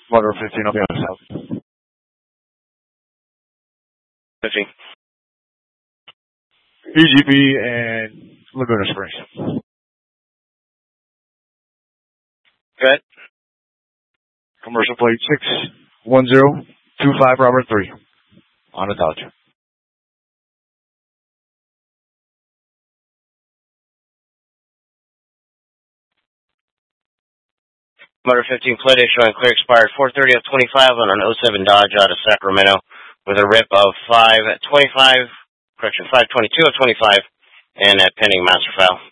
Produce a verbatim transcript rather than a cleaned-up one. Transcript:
Motor fifteen on the other side. fifteen. E G B and Laguna Springs. Good. Commercial plate six one zero two five Robert three on a Dodge. Motor fifteen plate showing clear expired four thirty of twenty-five on an oh seven Dodge out of Sacramento with a rip of five twenty-five, correction, five twenty-two of twenty-five and a pending master file.